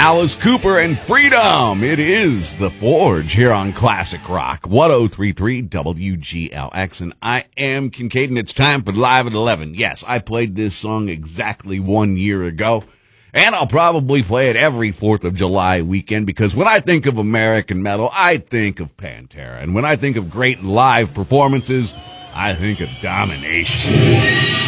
Alice Cooper and Freedom. It is The Forge here on Classic Rock 1033 WGLX, and I am Kincaid, and it's time for Live at 11. Yes, I played this song exactly 1 year ago, and I'll probably play it every 4th of July weekend, because when I think of American metal, I think of Pantera, and when I think of great live performances, I think of Domination.